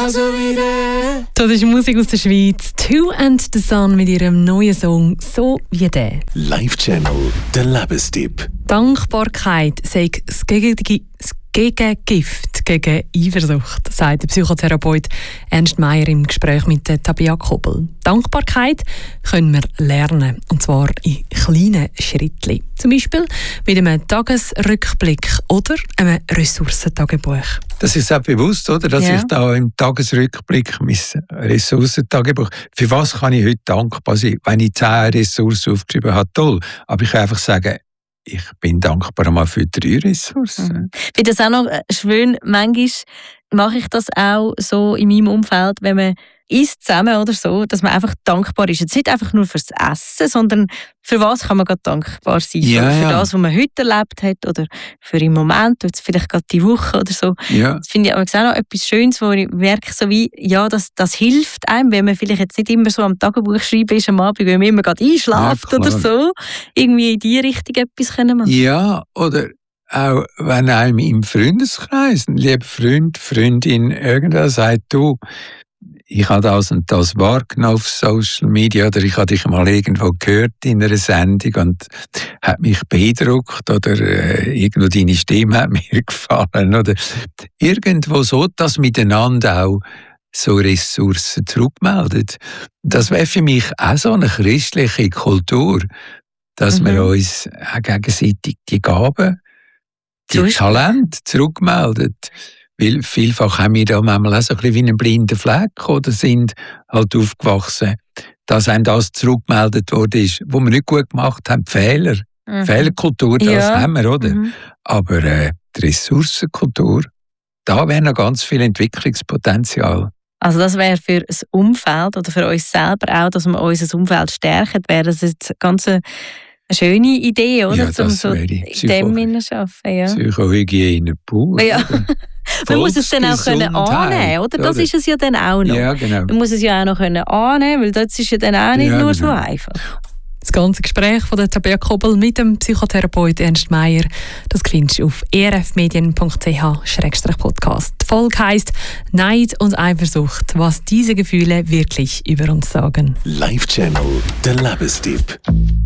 Das ist Musik aus der Schweiz. Two and the Sun mit ihrem neuen Song «So wie der». Live-Channel, der Lebenstipp. Dankbarkeit sei das Gegengift gegen Eifersucht, sagt der Psychotherapeut Ernst Meier im Gespräch mit Tabea Kobel. Dankbarkeit können wir lernen, und zwar in kleinen Schrittchen. Zum Beispiel mit einem Tagesrückblick oder einem Ressourcentagebuch. Das ist auch bewusst, oder? Dass ich da im Tagesrückblick mein Ressourcentagebuch, für was kann ich heute dankbar sein? Wenn ich 10 Ressourcen aufgeschrieben habe, toll. Aber ich kann einfach sagen, ich bin dankbar einmal für 3 Ressourcen. Ich finde das auch noch schön. Manchmal mache ich das auch so in meinem Umfeld, wenn man isst zusammen oder so, dass man einfach dankbar ist. Jetzt nicht einfach nur fürs Essen, sondern für was kann man gerade dankbar sein? Für das, was man heute erlebt hat oder für einen Moment, jetzt vielleicht gerade die Woche oder so. Ja. Das finde ich auch noch etwas Schönes, wo ich merke, so wie, das hilft einem, wenn man vielleicht jetzt nicht immer so am Tagebuch schreiben ist am Abend, wenn man immer gerade einschläft oder so. Irgendwie in die Richtung etwas machen. Ja, oder auch wenn einem im Freundeskreis ein lieber Freund, Freundin irgendwer sagt, du, ich habe das und das wahrgenommen auf Social Media oder ich habe dich mal irgendwo gehört in einer Sendung und hat mich beeindruckt oder irgendwo deine Stimme hat mir gefallen oder irgendwo so, dass miteinander auch so Ressourcen zurückmeldet. Das wäre für mich auch so eine christliche Kultur, dass wir uns auch gegenseitig die Gaben, die Talente zurückmelden. Weil vielfach haben wir da manchmal auch so ein bisschen wie einen blinden Fleck oder sind halt aufgewachsen, dass einem das zurückgemeldet worden ist, was wir nicht gut gemacht haben, Fehler. Fehlerkultur, das haben wir, oder? Aber die Ressourcenkultur, da wäre noch ganz viel Entwicklungspotenzial. Also das wäre für das Umfeld oder für uns selber auch, dass wir unser Umfeld stärken, wäre das jetzt ganz eine schöne Idee, oder? Ja, das so wäre dem schaffen, ja. Psychohygiene pur. Ja. Man muss es dann auch können annehmen, oder? Das ist es ja dann auch noch. Ja, genau. Man muss es ja auch noch können annehmen, weil das ist ja dann auch nicht nur so einfach. Das ganze Gespräch von der Tabea Kobel mit dem Psychotherapeut Ernst Meier, das findest du auf erfmedien.ch/podcast. Die Folge heisst «Neid und Eifersucht, was diese Gefühle wirklich über uns sagen». Live-Channel, der Lebenstipp.